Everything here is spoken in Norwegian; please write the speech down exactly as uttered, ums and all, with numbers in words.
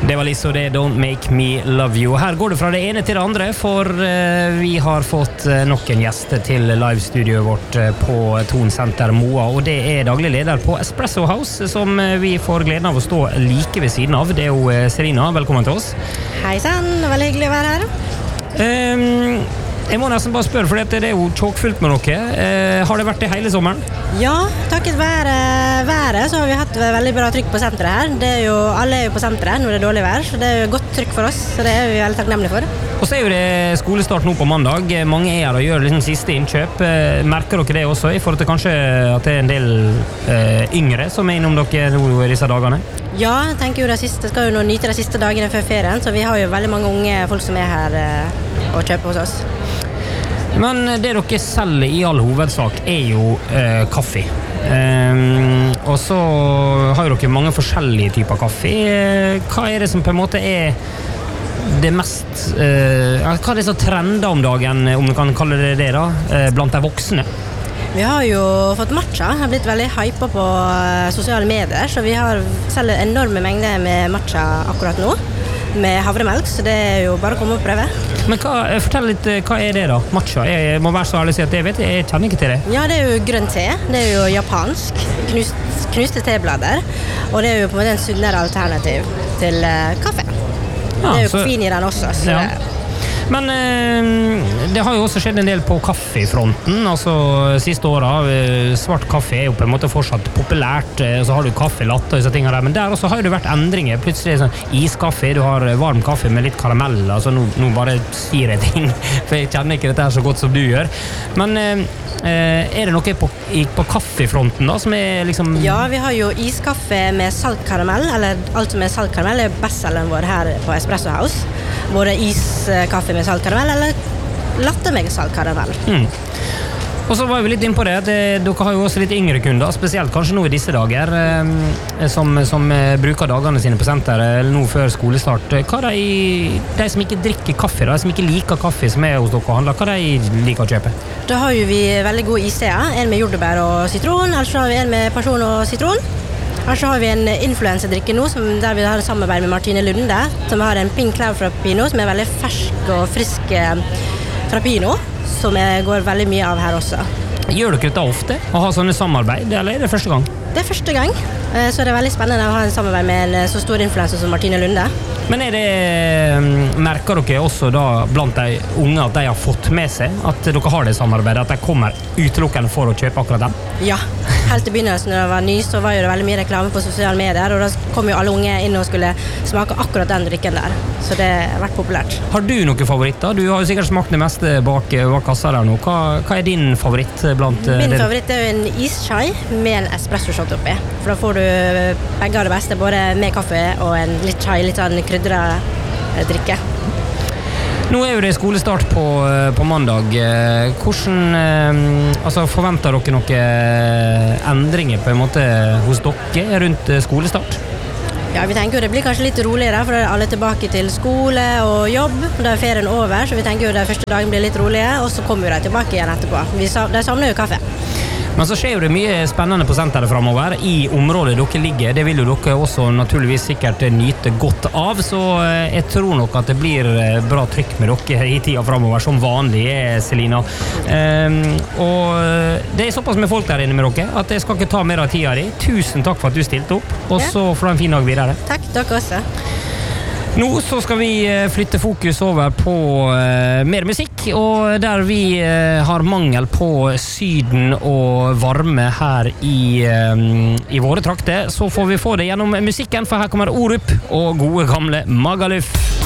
Det var Lizzo, det Don't Make Me Love You. Her går det fra det ene til det andre, for uh, vi har fått uh, nok en gjest til livestudioet vårt uh, på Thon Senter Moa, og det er daglig leder på Espresso House, som uh, vi får gleden av å stå like ved siden av. Det er jo uh, Selina, velkommen til oss. Hei sann, veldig hyggelig å være her. Um, jeg må nesten bare spørre, for det er jo tjåkfullt med dere. Uh, har det vært det hele sommeren? Ja, takket være været så har vi hatt veldig bra trykk på senteret her. Det er jo, alle er jo på senteret når det er dårlig vær, så det er jo godt trykk for oss, så det er vi veldig takknemlige for. Og så er jo det skolestart nå på mandag. Mange er her og gjør liksom siste innkjøp. Merker dere det også, i forhold til kanskje at det er en del uh, yngre som er innom dere nå i disse dagene? Ja, jeg tenker jo det siste, skal jo nå nyte de siste dagene før ferien, så vi har jo veldig mange unge folk som er her uh, og kjøper hos oss. Men det dere selger i all hovedsak er jo uh, kaffe. Um, og så har dere mange forskjellige typer kaffe. Hva er det som på en måte er det mest uh, hva er det som trender om dagen, om du kan kalle det det da, uh, blant de voksne? Vi har jo fått matcha, har blitt veldig hypet på sosiale medier, så vi har selger enorme mengder med matcha akkurat nå, med havremelk, så det er jo bare å komme og prøve. Men hva, fortell litt, hva er det da, matcha? Jeg må være så ærlig å si at jeg vet, jeg kjenner ikke til det. Ja, det er jo grønn te, det er jo japansk, knust, knuste teblader, og det er jo på en måte en sunnere alternativ til uh, kaffe. Ja, det er jo så, koffein i den også, så ja. det Men eh, det har jo også skjedd en del på kaffefronten, altså siste året. Eh, svart kaffe er jo på en måte fortsatt populært, eh, og så har du kaffelatte og disse tingene der, men der også har det vært endringer. Plutselig er det sånn iskaffe, du har varm kaffe med litt karamell, altså nå, nå bare sier jeg ting, for jeg kjenner ikke dette her så godt som du gjør. Men eh, er det noe på, på kaffefronten da, som er liksom... Ja, vi har jo iskaffe med saltkaramell, eller alt som er saltkaramell er bestselgeren vår her på Espresso House. Både iskaffe med saltkaramell eller latte med saltkaramell. Mm. Og så var vi litt inn på det, det, dere har jo også litt yngre kunder, spesielt kanskje nå i disse dager, eh, som, som eh, bruker dagene sine på senteret, eller nå før skolestart. Hva er de, de som ikke drikker kaffe, de som ikke liker kaffe som er hos dere og handler, hva er de liker å kjøpe? Da har jo vi veldig gode isteer, en med jordbær og sitron, eller så har vi en med pasjon og sitron. Her så har vi en influenserdrikke nå, som der vi har samarbeid med Martine Lunde, som har en Pink Cloud Frappino, som er veldig fersk og frisk frappino, som er, går veldig mye av her også. Gjør dere dette ofte, å ha sånne samarbeid, eller er det første gang? Det er første gang, så det er veldig spennende å ha en samarbeid med en så stor influencer som Martine Lunde. Men er det, merker dere også da blant de unge at de har fått med seg at dere har det samarbeidet, at de kommer utelukkende for å kjøpe akkurat dem? Ja, helt i begynnelsen når det var ny, så var jo det veldig mye reklame på sosiale medier, og da kom jo alle unge inn og skulle smake akkurat den drikken der, så det har vært populært. Har du noen favoritter? Du har jo sikkert smakt det meste bak, bak kassa der nå. Hva, hva er din favoritt blant... Min favoritt er jo en ischai med en espresso shot oppi, for da får du begge av det beste, både med kaffe og en litt chai, litt sånn krydret drikke. Nå er jo det skolestart på, på mandag. Hvordan, altså forventer dere noen endringer på en måte hos dere rundt skolestart? Ja, vi tenker jo det blir kanskje litt roligere, for da er alle tilbake til skole og jobb. Da er ferien over, så vi tenker jo det første dagen blir litt roligere, og så kommer jo de tilbake igjen etterpå. Vi, de savner jo kaffe. Men så skjer jo det mye spennende på senteret fremover i området dere ligger. Det vil jo dere også naturligvis sikkert nyte godt av, så jeg tror nok at det blir bra trykk med dere i tida fremover, som vanlig, Selina. Um, og det er såpass med folk der inne med dere, at jeg skal ikke ta mer av tida di. Tusen takk for at du stilte opp, og så får du en fin dag videre. Takk, dere også. Nå så skal vi flytte fokus over på uh, mer musikk, og der vi uh, har mangel på syden og varme her i, uh, i våre trakter, så får vi få det gjennom musikken, for her kommer Orup og gode gamle Magaluf.